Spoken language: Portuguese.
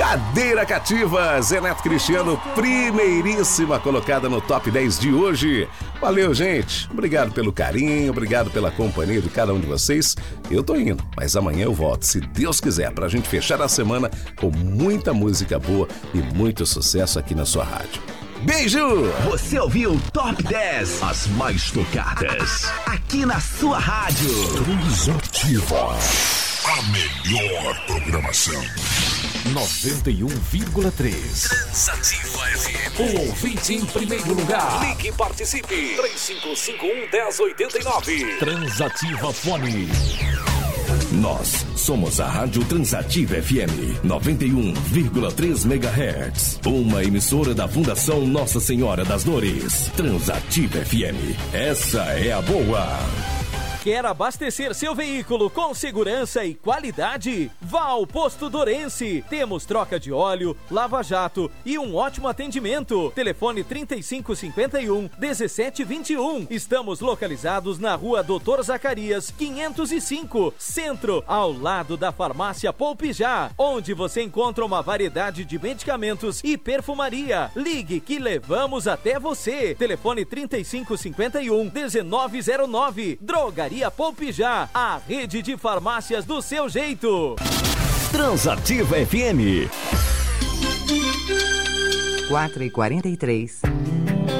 Cadeira Cativa, Zé Neto Cristiano, primeiríssima colocada no Top 10 de hoje. Valeu, gente. Obrigado pelo carinho, obrigado pela companhia de cada um de vocês. Eu tô indo, mas amanhã eu volto, se Deus quiser, pra gente fechar a semana com muita música boa e muito sucesso aqui na sua rádio. Beijo! Você ouviu Top 10, as mais tocadas, aqui na sua rádio. Transativa, a melhor programação. 91,3. Transativa FM. O ouvinte em primeiro lugar. Ligue e participe. 3551-1089. Transativa Fone. Nós somos a Rádio Transativa FM 91,3 MHz. Uma emissora da Fundação Nossa Senhora das Dores. Transativa FM. Essa é a boa. Quer abastecer seu veículo com segurança e qualidade? Vá ao Posto Dorense. Temos troca de óleo, lava-jato e um ótimo atendimento. Telefone 3551-1721. Estamos localizados na Rua Doutor Zacarias, 505, Centro, ao lado da Farmácia Poupe Já, onde você encontra uma variedade de medicamentos e perfumaria. Ligue que levamos até você. Telefone 3551-1909. Drogaria Poupe Já, a rede de farmácias do seu jeito. Transativa FM. 4h43.